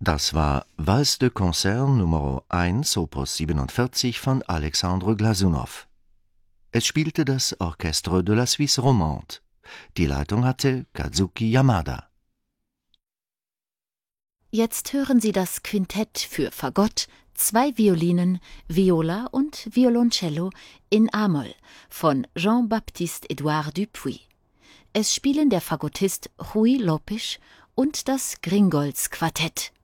Das war Valse de Concert Nummer 1, Opus 47 von Alexandre Glazunov. Es spielte das Orchestre de la Suisse Romande. Die Leitung hatte Kazuki Yamada. Jetzt hören Sie das Quintett für Fagott, 2 Violinen, Viola und Violoncello in a-Moll von Jean-Baptiste-Édouard Dupuy. Es spielen der Fagottist Rui Lopes und das Gringolds Quartett.